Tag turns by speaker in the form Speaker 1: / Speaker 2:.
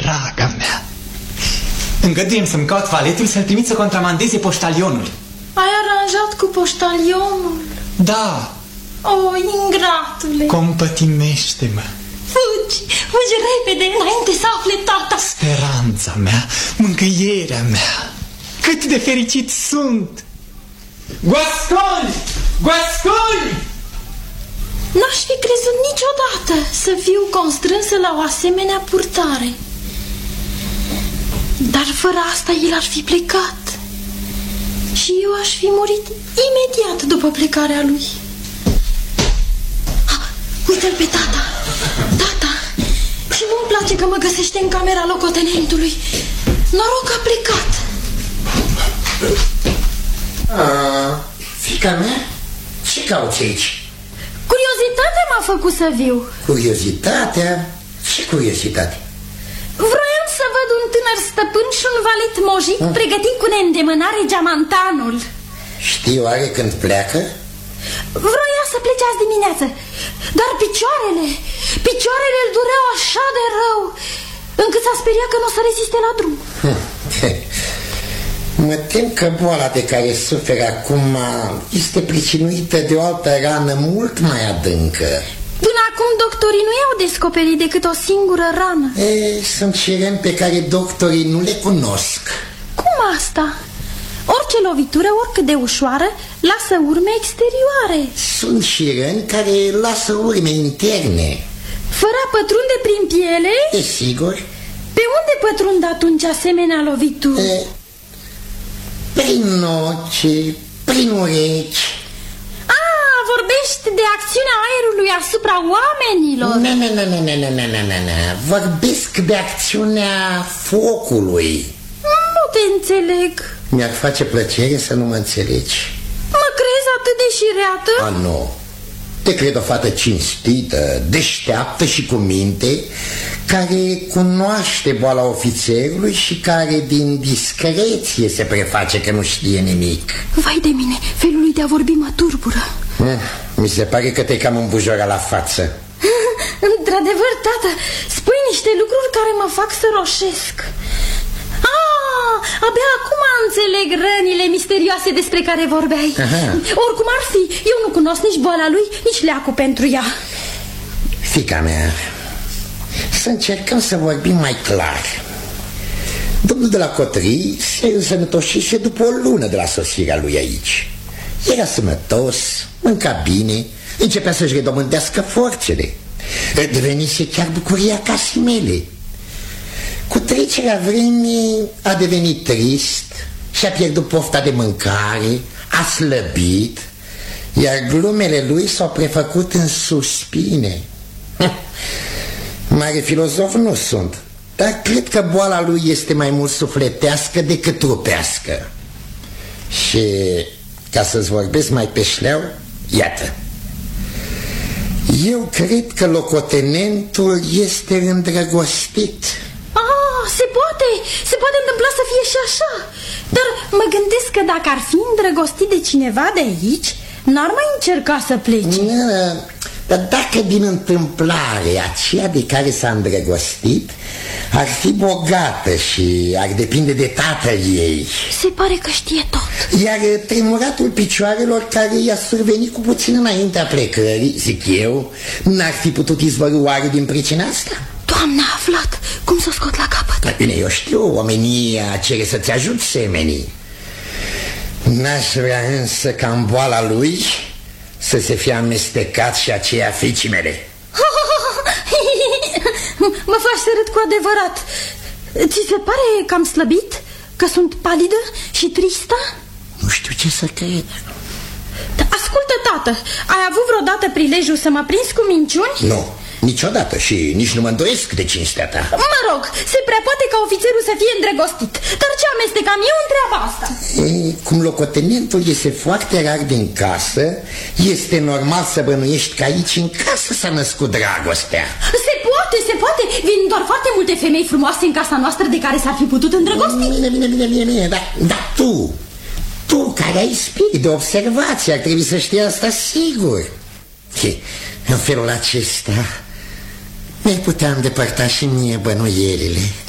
Speaker 1: draga mea, îngăduiem să-mi caut valetul să-l trimit să contramandeze poștalionul.
Speaker 2: Ai aranjat cu poștalionul?
Speaker 1: Da.
Speaker 2: O, ingratule!
Speaker 1: Compătimește-mă.
Speaker 2: Fugi repede, înainte să afle tata.
Speaker 1: Speranța mea, mângâierea mea, cât de fericit sunt. Goasconi! Goasconi!
Speaker 2: N-aș fi crezut niciodată să fiu constrânsă la o asemenea purtare. Dar fără asta el ar fi plecat și eu aș fi murit imediat după plecarea lui. Uite-l pe tata. Tata. Și nu-mi place că mă găsește în camera locotenentului. Noroc a plecat.
Speaker 3: Fiica mea? Ce cauți aici?
Speaker 2: Curiozitatea m-a făcut să viu.
Speaker 3: Curiozitatea? Ce curiozitate?
Speaker 2: Vroiam să văd un tânăr stăpân și un valet mojic pregătit cu neîndemânare geamantanul.
Speaker 3: Știi oare când pleacă?
Speaker 2: Vroia să plece azi dimineață, dar picioarele îl dureau așa de rău, încât s-a speriat că nu o să reziste la drum.
Speaker 3: Mă tem că boala de care suferă acum este pricinuită de o altă rană mult mai adâncă.
Speaker 2: Până acum doctorii nu i-au descoperit decât o singură rană.
Speaker 3: Sunt șireni pe care doctorii nu le cunosc.
Speaker 2: Cum asta? Orice lovitură, oricât de ușoară, lasă urme exterioare.
Speaker 3: Sunt șireni care lasă urme interne.
Speaker 2: Fără a pătrunde prin piele?
Speaker 3: Desigur.
Speaker 2: Pe unde pătrund atunci asemenea lovituri?
Speaker 3: Prin ochi, prin urechi.
Speaker 2: Vorbești de acțiunea aerului asupra oamenilor?
Speaker 3: Nu. Vorbesc de acțiunea focului.
Speaker 2: Nu te înțeleg.
Speaker 3: Mi-ar face plăcere să nu mă înțelegi.
Speaker 2: Mă crezi atât de șireată?
Speaker 3: Nu. Te cred o fată cinstită, deșteaptă și cu minte, care cunoaște boala ofițerului și care din discreție se preface că nu știe nimic.
Speaker 2: Vai de mine, felul lui de a vorbi mă turbură.
Speaker 3: Mi se pare că te cam îmbujora la față.
Speaker 2: Într-adevăr, tată, spui niște lucruri care mă fac să roșesc. Abia acum înțeleg rănile misterioase despre care vorbeai. Oricum ar fi, eu nu cunosc nici boala lui, nici leacul pentru ea.
Speaker 3: Fiica mea, să încercăm să vorbim mai clar. Domnul de la Cotrii se însănătoșise după o lună de la sosirea lui aici. Era sănătos, mânca bine, începea să-și redomândească forțele. Devenise chiar bucuria casei mele. Cu trecerea vremii a devenit trist și-a pierdut pofta de mâncare, a slăbit, iar glumele lui s-au prefăcut în suspine. Mare filozof nu sunt, dar cred că boala lui este mai mult sufletească decât trupească. Și ca să-ți vorbesc mai pe șleau, iată, eu cred că locotenentul este îndrăgostit.
Speaker 2: Se poate întâmpla să fie și așa. Dar mă gândesc că dacă ar fi îndrăgostit de cineva de aici, n-ar mai încerca să plece.
Speaker 3: Dar dacă din întâmplare aceea de care s-a îndrăgostit ar fi bogată și ar depinde de tatăl ei,
Speaker 2: se pare că știe tot.
Speaker 3: Iar tremuratul picioarelor care i-a survenit cu puțin înaintea plecării, zic eu, n-ar fi putut izvorî oare din pricina asta?
Speaker 2: Doamne, a aflat. Cum să o scot la capăt?
Speaker 3: Bine, eu știu, omenia cere să-ți ajut semenii. N-aș vrea însă ca în boala lui să se fie amestecat și aceea fiicii mele.
Speaker 2: Mă faci să râd cu adevărat. Ți se pare că am slăbit? Că sunt palidă și tristă?
Speaker 3: Nu știu ce să cred.
Speaker 2: Ascultă, tată, ai avut vreodată prilejul să mă prinzi cu minciuni?
Speaker 3: Nu, niciodată și nici nu mă îndoiesc de cinstea ta.
Speaker 2: Mă rog, se prea poate ca ofițerul să fie îndrăgostit. Dar ce amestecam eu în treaba asta?
Speaker 3: Cum locotenentul iese foarte rar din casă, este normal să bănuiești că aici în casă s-a născut dragostea.
Speaker 2: Se poate. Vin doar foarte multe femei frumoase în casa noastră de care s-ar fi putut îndrăgosti.
Speaker 3: Bine, dar tu care ai spirit de observație, ar trebui să știi asta sigur. În felul acesta ne putea îndepărta și mie bănuielile.